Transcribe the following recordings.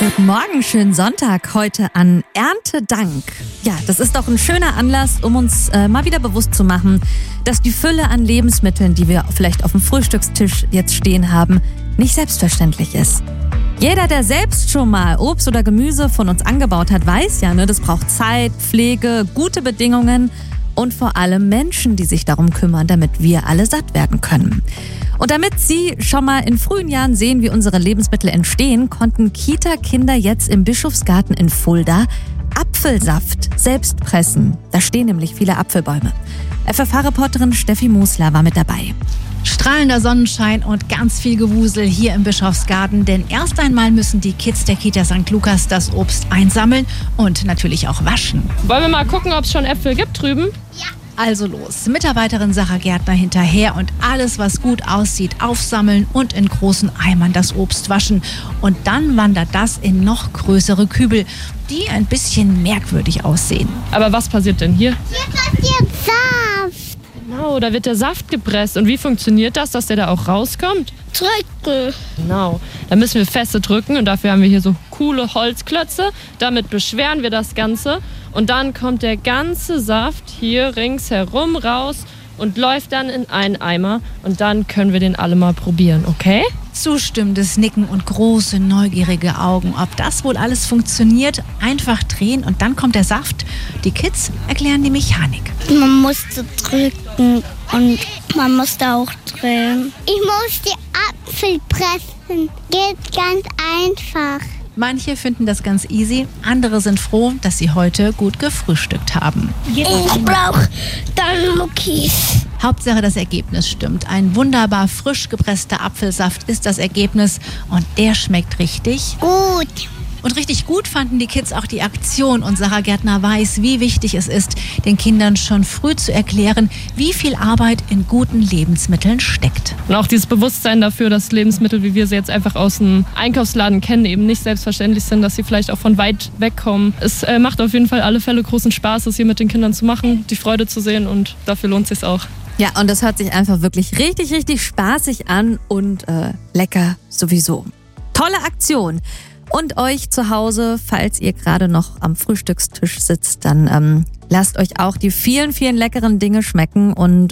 Guten Morgen, schönen Sonntag heute an Erntedank. Ja, das ist doch ein schöner Anlass, um uns mal wieder bewusst zu machen, dass die Fülle an Lebensmitteln, die wir vielleicht auf dem Frühstückstisch jetzt stehen haben, nicht selbstverständlich ist. Jeder, der selbst schon mal Obst oder Gemüse von uns angebaut hat, weiß ja, das braucht Zeit, Pflege, gute Bedingungen und vor allem Menschen, die sich darum kümmern, damit wir alle satt werden können. Und damit Sie schon mal in frühen Jahren sehen, wie unsere Lebensmittel entstehen, konnten Kita-Kinder jetzt im Bischofsgarten in Fulda Apfelsaft selbst pressen. Da stehen nämlich viele Apfelbäume. FFH-Reporterin Steffi Musler war mit dabei. Strahlender Sonnenschein und ganz viel Gewusel hier im Bischofsgarten, denn erst einmal müssen die Kids der Kita St. Lukas das Obst einsammeln und natürlich auch waschen. Wollen wir mal gucken, ob es schon Äpfel gibt drüben? Ja. Also los, Mitarbeiterin Sarah Gärtner hinterher und alles, was gut aussieht, aufsammeln und in großen Eimern das Obst waschen. Und dann wandert das in noch größere Kübel, die ein bisschen merkwürdig aussehen. Aber was passiert denn hier? Hier passiert Saft. Genau, da wird der Saft gepresst. Und wie funktioniert das, dass der da auch rauskommt? Drücken. Genau, da müssen wir feste drücken und dafür haben wir hier so coole Holzklötze. Damit beschweren wir das Ganze und dann kommt der ganze Saft hier ringsherum raus und läuft dann in einen Eimer und dann können wir den alle mal probieren, okay? Zustimmendes Nicken und große, neugierige Augen. Ob das wohl alles funktioniert, einfach drehen und dann kommt der Saft. Die Kids erklären die Mechanik. Man musste drücken und man musste auch drehen. Ich muss die Apfel pressen. Geht ganz einfach. Manche finden das ganz easy, andere sind froh, dass sie heute gut gefrühstückt haben. Ich brauche dann Muckis. Hauptsache das Ergebnis stimmt. Ein wunderbar frisch gepresster Apfelsaft ist das Ergebnis und der schmeckt richtig Gut. Und richtig gut fanden die Kids auch die Aktion und Sarah Gärtner weiß, wie wichtig es ist, den Kindern schon früh zu erklären, wie viel Arbeit in guten Lebensmitteln steckt. Und auch dieses Bewusstsein dafür, dass Lebensmittel, wie wir sie jetzt einfach aus dem Einkaufsladen kennen, eben nicht selbstverständlich sind, dass sie vielleicht auch von weit weg kommen. Es macht auf jeden Fall alle Fälle großen Spaß, es hier mit den Kindern zu machen, die Freude zu sehen und dafür lohnt es sich auch. Ja, und das hört sich einfach wirklich richtig, richtig spaßig an und lecker sowieso. Tolle Aktion. Und euch zu Hause, falls ihr gerade noch am Frühstückstisch sitzt, dann lasst euch auch die vielen, vielen leckeren Dinge schmecken. Und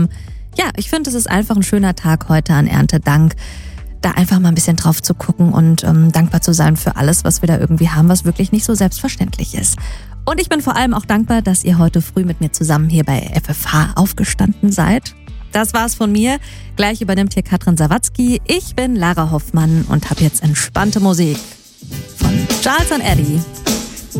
ich finde, es ist einfach ein schöner Tag heute an Erntedank, da einfach mal ein bisschen drauf zu gucken und dankbar zu sein für alles, was wir da irgendwie haben, was wirklich nicht so selbstverständlich ist. Und ich bin vor allem auch dankbar, dass ihr heute früh mit mir zusammen hier bei FFH aufgestanden seid. Das war's von mir. Gleich übernimmt hier Katrin Sawatzki. Ich bin Lara Hoffmann und habe jetzt entspannte Musik von Charles & Eddie.